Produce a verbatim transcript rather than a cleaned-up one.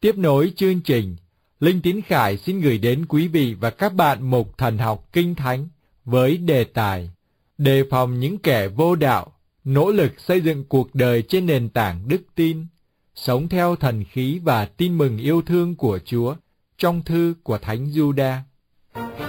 Tiếp nối chương trình, Linh Tín Khải xin gửi đến quý vị và các bạn mục thần học Kinh Thánh với đề tài đề phòng những kẻ vô đạo, nỗ lực xây dựng cuộc đời trên nền tảng đức tin, sống theo thần khí và tin mừng yêu thương của Chúa, trong thư của Thánh Giuđa.